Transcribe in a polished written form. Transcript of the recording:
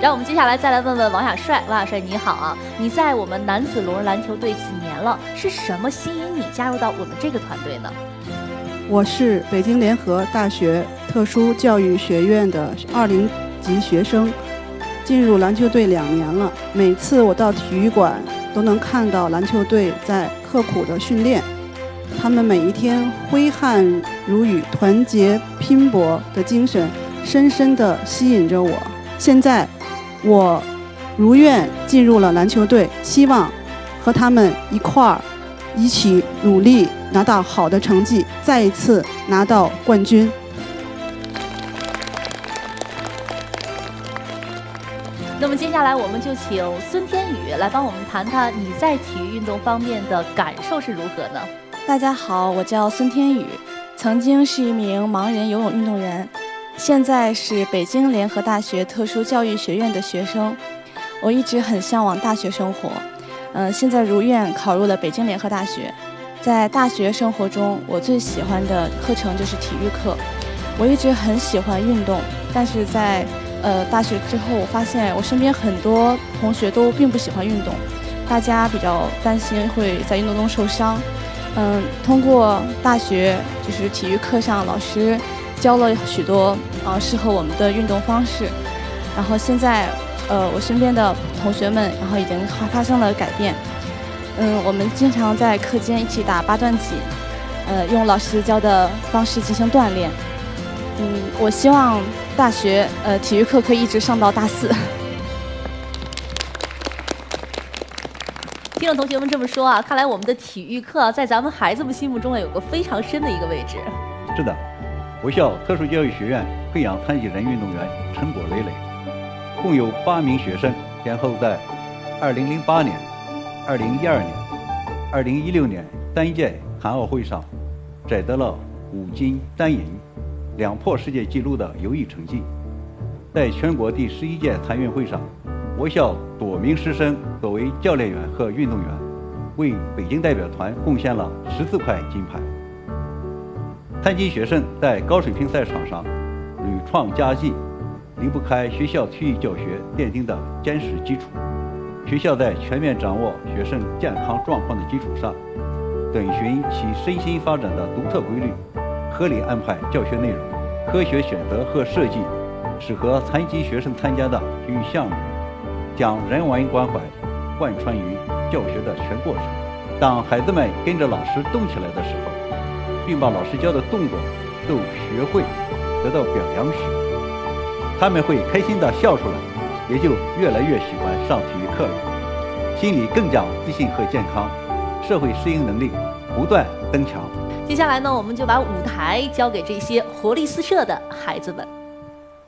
让我们接下来再来问问王亚帅。王亚帅你好啊，你在我们男子龙人篮球队几年了？是什么吸引你加入到我们这个团队呢？ 我是北京联合大学特殊教育学院的20级学生，进入篮球队2年了。每次我到体育馆都能看到篮球队在刻苦的训练，他们每一天挥汗如雨、团结拼搏的精神深深地吸引着我。现在我如愿进入了篮球队，希望和他们一起努力，拿到好的成绩，再一次拿到冠军。 那么接下来我们就请孙天宇来帮我们谈谈你在体育运动方面的感受是如何呢？ 大家好，我叫孙天宇，曾经是一名盲人游泳运动员，现在是北京联合大学特殊教育学院的学生。我一直很向往大学生活，现在如愿考入了北京联合大学。在大学生活中，我最喜欢的课程就是体育课。我一直很喜欢运动，但是在大学之后，我发现我身边很多同学都并不喜欢运动，大家比较担心会在运动中受伤。通过大学就是体育课上，老师教了许多适合我们的运动方式，然后现在我身边的同学们然后已经发生了改变。我们经常在课间一起打八段锦，用老师教的方式进行锻炼。我希望大学体育课可以一直上到大4。 听了同学们这么说啊，看来我们的体育课在咱们孩子们心目中有个非常深的一个位置。 是的，我校特殊教育学院培养残疾人运动员成果累累，共有8名学生先后在2008年、2012年、2016年3届残奥会上摘得了5金3银，2破世界纪录的优异成绩。在全国第11届残运会上，我校多名师生作为教练员和运动员，为北京代表团贡献了14块金牌。残疾学生在高水平赛场上屡创佳绩，离不开学校体育教学奠定的坚实基础。学校在全面掌握学生健康状况的基础上，遵循其身心发展的独特规律，合理安排教学内容，科学选择和设计适合残疾学生参加的体育项目，将人文关怀贯穿于教学的全过程。当孩子们跟着老师动起来的时候，并把老师教的动作都学会，得到表扬时，他们会开心地笑出来，也就越来越喜欢上体育课了，心里更加自信和健康，社会适应能力不断增强。 接下来呢，我们就把舞台交给这些活力四射的孩子们。